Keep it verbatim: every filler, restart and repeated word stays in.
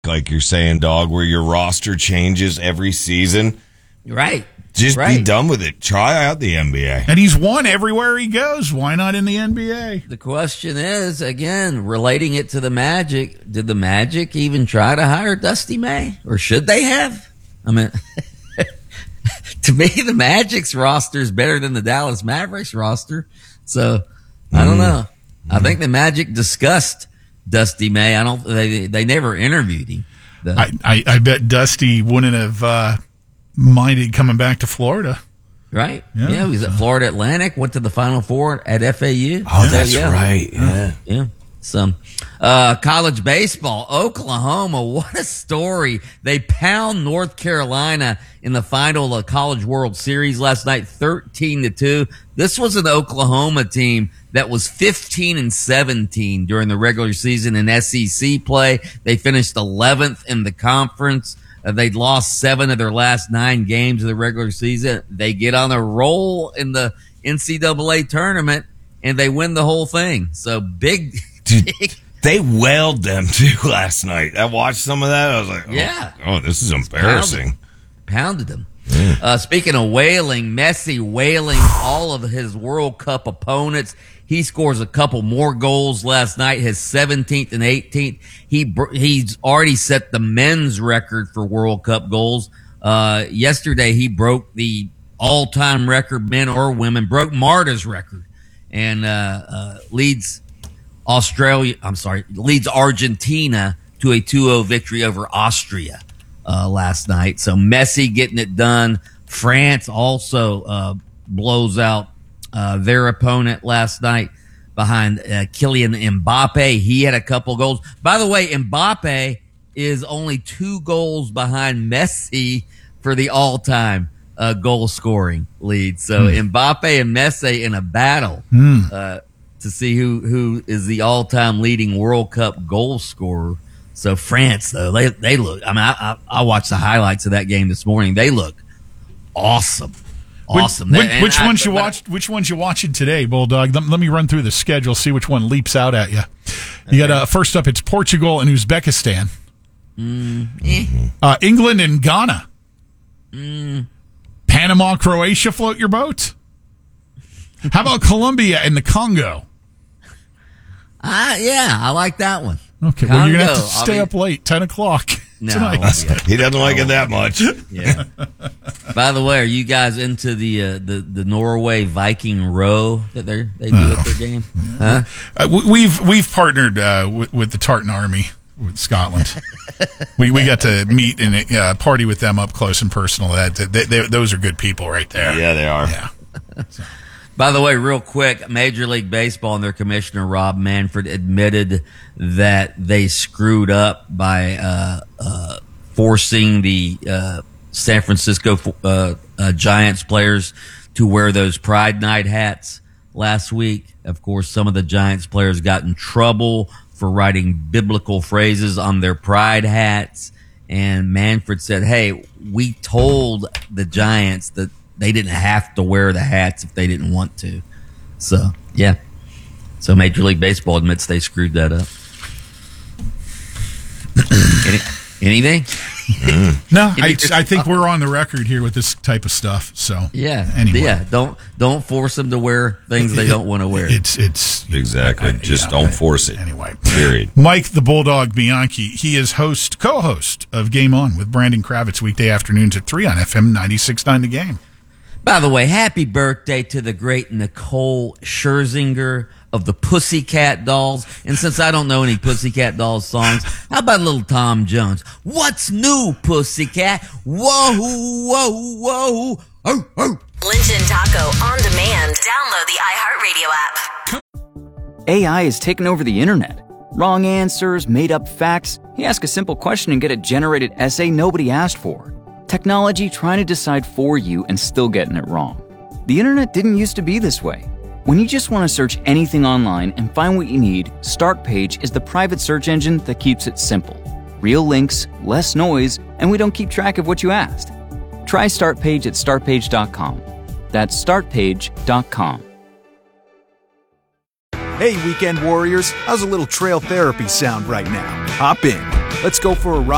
like you're saying, dog, where your roster changes every season. Right. Just right. be done with it. Try out the N B A. And he's won everywhere he goes. Why not in the N B A? The question is, again, relating it to the Magic, did the Magic even try to hire Dusty May? Or should they have? I mean, to me, the Magic's roster is better than the Dallas Mavericks roster. So, I don't know. Mm. I think the Magic discussed Dusty May. I don't. They they never interviewed him. The, I, I, I bet Dusty wouldn't have uh, minded coming back to Florida. Right? Yeah, yeah, he was at Florida Atlantic, went to the Final Four at F A U. Oh, so, that's yeah. right. Yeah. Yeah. So, uh, college baseball, Oklahoma, what a story. They pound North Carolina in the final of College World Series last night, thirteen to two. This was an Oklahoma team that was fifteen and seventeen during the regular season in S E C play. They finished eleventh in the conference. Uh, they'd lost seven of their last nine games of the regular season. They get on a roll in the N C double A tournament, and they win the whole thing. So big. Dude, they wailed them, too, last night. I watched some of that. I was like, oh, yeah. oh this is embarrassing. Pounded, pounded them. Yeah. Uh, speaking of wailing, Messi wailing all of his World Cup opponents. He scores a couple more goals last night, his seventeenth and eighteenth. He He's already set the men's record for World Cup goals. Uh, yesterday, he broke the all-time record, men or women, broke Marta's record, and uh, uh, leads Australia, I'm sorry, leads Argentina to a two oh victory over Austria uh, last night. So Messi getting it done. France also uh, blows out uh, their opponent last night behind uh, Kylian Mbappe. He had a couple goals. By the way, Mbappe is only two goals behind Messi for the all-time uh, goal scoring lead. So mm. Mbappe and Messi in a battle. Mm. Uh, to see who, who is the all-time leading World Cup goal scorer. So France, though, they they look, I mean, I, I, I watched the highlights of that game this morning. They look awesome. Awesome. Which, which, which I, ones you but, watched? Which ones you watching today, Bulldog? Let, let me run through the schedule, see which one leaps out at you. You okay. got uh, first up, it's Portugal and Uzbekistan. Mm, eh. uh, England and Ghana. Mm. Panama, Croatia float your boat? How about Colombia and the Congo? Uh, yeah, I like that one. Okay, Congo, well, you're going to have to stay I mean, up late, ten o'clock no, tonight. He doesn't like it that much. Yeah. By the way, are you guys into the uh, the, the Norway Viking row that they they do uh, at their game? Huh? Uh, we've we've partnered uh, with, with the Tartan Army with Scotland. we we got to meet and uh, party with them up close and personal. That they, they, those are good people right there. Yeah, they are. Yeah. So. By the way, real quick, Major League Baseball and their commissioner, Rob Manfred, admitted that they screwed up by uh, uh, forcing the uh, San Francisco uh, uh, Giants players to wear those Pride Night hats last week. Of course, some of the Giants players got in trouble for writing biblical phrases on their Pride hats. And Manfred said, hey, we told the Giants that they didn't have to wear the hats if they didn't want to. So, yeah. So Major League Baseball admits they screwed that up. Any, anything? Mm. No, I, I think we're on the record here with this type of stuff. So yeah, anyway. yeah. Don't don't force them to wear things they don't want to wear. It's it's exactly. I, Just yeah, don't I, force it. Anyway, period. Mike the Bulldog Bianchi. He is host, co-host of Game On with Brandon Kravitz weekday afternoons at three on F M ninety-six point nine The Game. By the way, happy birthday to the great Nicole Scherzinger of the Pussycat Dolls. And since I don't know any Pussycat Dolls songs, how about a little Tom Jones? What's new, Pussycat? Whoa, whoa, whoa. Oh, oh. Lynch and Taco on demand. Download the iHeartRadio app. A I is taking over the internet. Wrong answers, made up facts. You ask a simple question and get a generated essay nobody asked for. Technology trying to decide for you and still getting it wrong. The internet didn't used to be this way. When you just want to search anything online and find what you need, Startpage is the private search engine that keeps it simple. Real links, less noise, and we don't keep track of what you asked. Try Startpage at start page dot com. That's start page dot com. Hey, weekend warriors, how's a little trail therapy sound right now? Hop in. Let's go for a ride.